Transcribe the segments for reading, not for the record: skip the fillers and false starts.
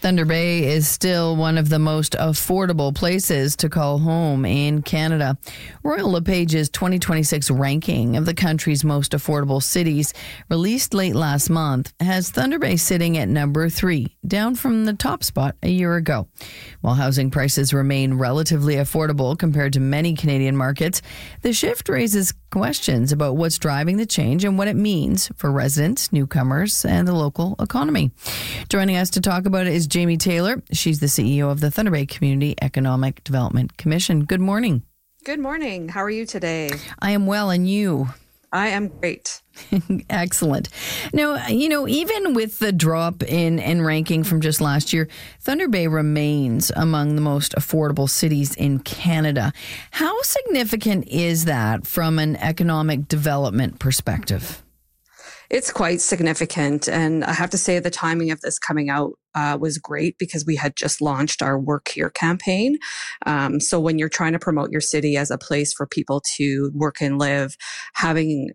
Thunder Bay is still one of the most affordable places to call home in Canada. Royal LePage's 2026 ranking of the country's most affordable cities, released late last month, has Thunder Bay sitting at number 3, down from the top spot a year ago. While housing prices remain relatively affordable compared to many Canadian markets, the shift raises questions about what's driving the change and what it means for residents, newcomers, and the local economy. Joining us to talk about it is Jamie Taylor. She's the CEO of the Thunder Bay Community Economic Development Commission. Good morning. Good morning. How are you today? I am well, and you? I am great. Excellent. Now, even with the drop in ranking from just last year, Thunder Bay remains among the most affordable cities in Canada. How significant is that from an economic development perspective? It's quite significant. And I have to say the timing of this coming out was great because we had just launched our Work Here campaign. So when you're trying to promote your city as a place for people to work and live, being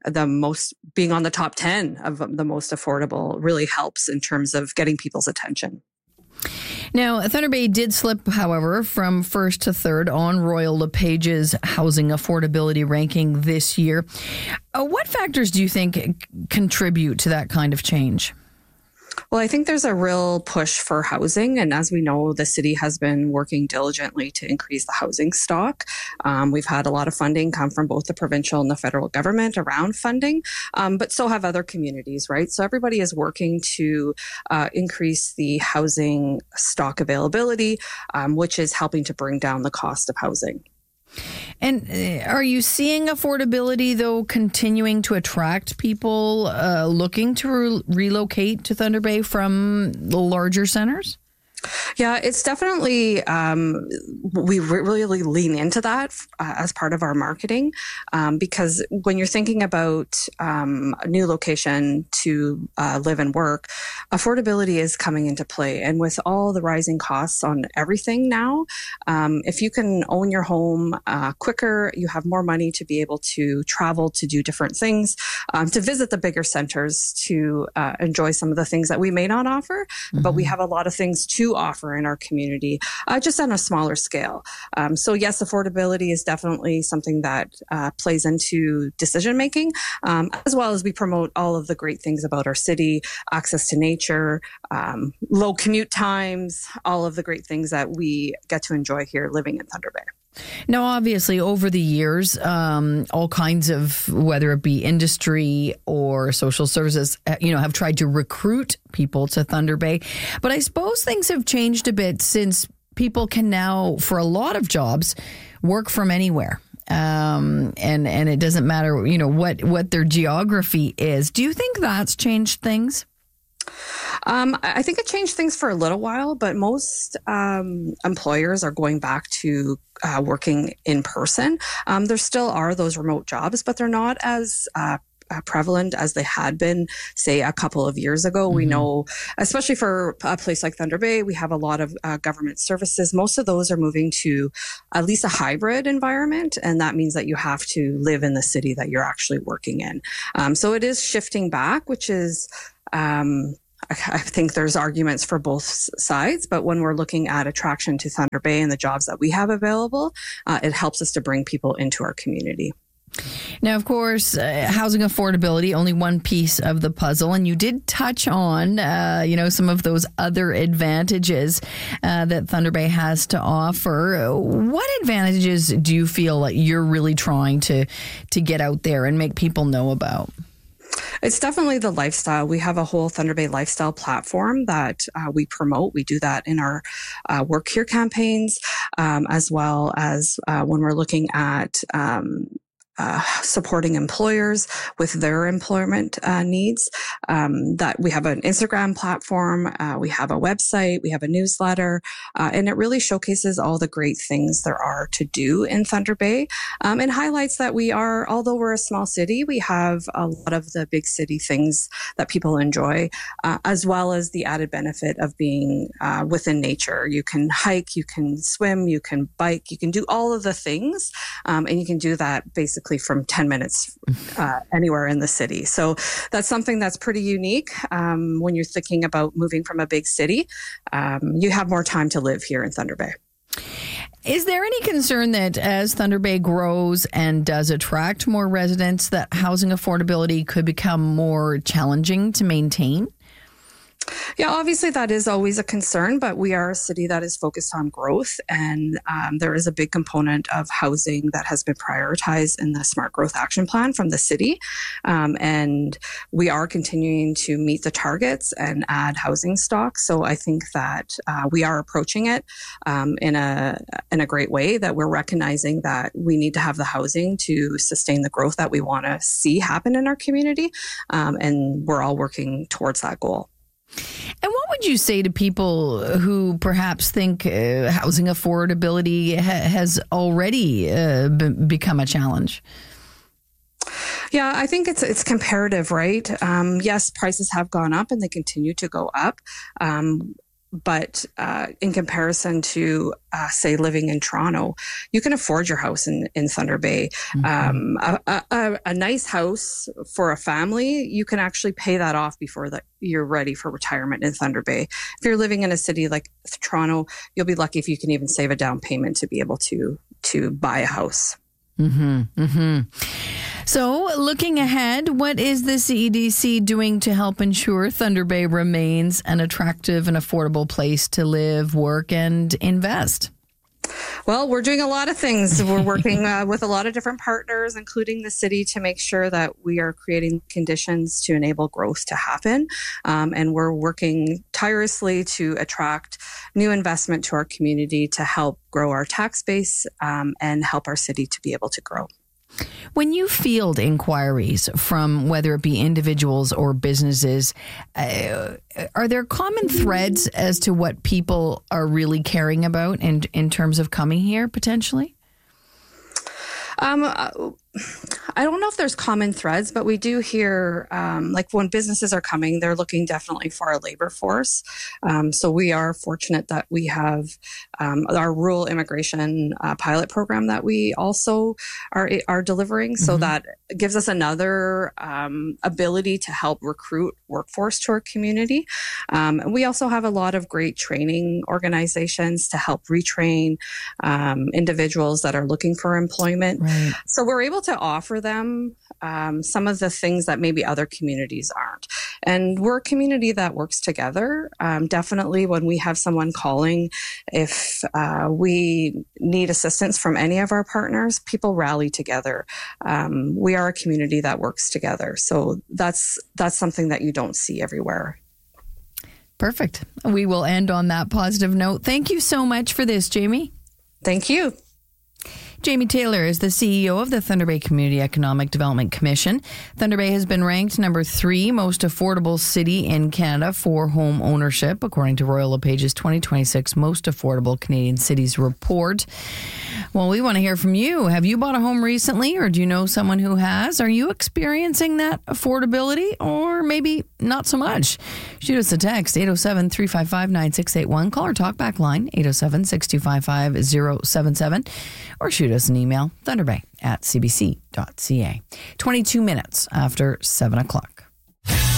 on the top 10 of the most affordable really helps in terms of getting people's attention. Now, Thunder Bay did slip, however, from first to third on Royal LePage's housing affordability ranking this year. What factors do you think contribute to that kind of change? Well, I think there's a real push for housing. And as we know, the city has been working diligently to increase the housing stock. We've had a lot of funding come from both the provincial and the federal government around funding, but so have other communities, right? So everybody is working to increase the housing stock availability, which is helping to bring down the cost of housing. And are you seeing affordability, though, continuing to attract people looking to relocate to Thunder Bay from the larger centers? Yeah, it's definitely, we really lean into that as part of our marketing, because when you're thinking about a new location to live and work, affordability is coming into play. And with all the rising costs on everything now, if you can own your home quicker, you have more money to be able to travel, to do different things, to visit the bigger centers, to enjoy some of the things that we may not offer, but we have a lot of things to offer in our community, just on a smaller scale. So yes, affordability is definitely something that plays into decision making, as well as we promote all of the great things about our city, access to nature, low commute times, all of the great things that we get to enjoy here living in Thunder Bay. Now, obviously, over the years, all kinds of, whether it be industry or social services, have tried to recruit people to Thunder Bay. But I suppose things have changed a bit since people can now, for a lot of jobs, work from anywhere. And it doesn't matter, what their geography is. Do you think that's changed things? I think it changed things for a little while, but most employers are going back to working in person. There still are those remote jobs, but they're not as prevalent as they had been, say, a couple of years ago. We know, especially for a place like Thunder Bay, we have a lot of government services. Most of those are moving to at least a hybrid environment, and that means that you have to live in the city that you're actually working in. So it is shifting back, which is I think there's arguments for both sides, but when we're looking at attraction to Thunder Bay and the jobs that we have available, it helps us to bring people into our community. Now, of course, housing affordability, only one piece of the puzzle. And you did touch on, some of those other advantages that Thunder Bay has to offer. What advantages do you feel like you're really trying to get out there and make people know about? It's definitely the lifestyle. We have a whole Thunder Bay lifestyle platform that we promote. We do that in our Work Here campaigns, as well as when we're looking at supporting employers with their employment needs. That we have an Instagram platform, we have a website, we have a newsletter, and it really showcases all the great things there are to do in Thunder Bay, and highlights that although we're a small city, we have a lot of the big city things that people enjoy, as well as the added benefit of being within nature. You can hike, you can swim, you can bike, you can do all of the things, and you can do that basically basically from 10 minutes anywhere in the city. So that's something that's pretty unique when you're thinking about moving from a big city. You have more time to live here in Thunder Bay. Is there any concern that as Thunder Bay grows and does attract more residents, that housing affordability could become more challenging to maintain? Yeah, obviously that is always a concern, but we are a city that is focused on growth, and there is a big component of housing that has been prioritized in the Smart Growth Action Plan from the city, and we are continuing to meet the targets and add housing stock. So I think that we are approaching it in a great way, that we're recognizing that we need to have the housing to sustain the growth that we want to see happen in our community, and we're all working towards that goal. And what would you say to people who perhaps think housing affordability has already become a challenge? Yeah, I think it's comparative, right? Yes, prices have gone up and they continue to go up. But in comparison to, say, living in Toronto, you can afford your house in Thunder Bay. Mm-hmm. A nice house for a family, you can actually pay that off before you're ready for retirement in Thunder Bay. If you're living in a city like Toronto, you'll be lucky if you can even save a down payment to be able to buy a house. Mm-hmm. Mm-hmm. So, looking ahead, what is the CEDC doing to help ensure Thunder Bay remains an attractive and affordable place to live, work, and invest? Well, we're doing a lot of things. We're working with a lot of different partners, including the city, to make sure that we are creating conditions to enable growth to happen. And we're working tirelessly to attract new investment to our community to help grow our tax base and help our city to be able to grow. When you field inquiries from whether it be individuals or businesses, are there common threads as to what people are really caring about in terms of coming here potentially? I don't know if there's common threads, but we do hear, like when businesses are coming, they're looking definitely for a labor force. So we are fortunate that we have our rural immigration pilot program that we also are delivering. So that gives us another ability to help recruit workforce to our community. We also have a lot of great training organizations to help retrain individuals that are looking for employment. Right. So we're able to offer them some of the things that maybe other communities aren't. And we're a community that works together. Definitely when we have someone calling, if we need assistance from any of our partners, people rally together. We are a community that works together. So that's something that you don't see everywhere. Perfect. We will end on that positive note. Thank you so much for this, Jamie. Thank you. Jamie Taylor is the CEO of the Thunder Bay Community Economic Development Commission. Thunder Bay has been ranked number 3 most affordable city in Canada for home ownership, according to Royal LePage's 2026 Most Affordable Canadian Cities report. Well, we want to hear from you. Have you bought a home recently, or do you know someone who has? Are you experiencing that affordability, or maybe not so much? Shoot us a text, 807-355-9681. Call our talkback line, 807-625-5077, or shoot us an email, thunderbay@cbc.ca. 22 minutes after 7 o'clock.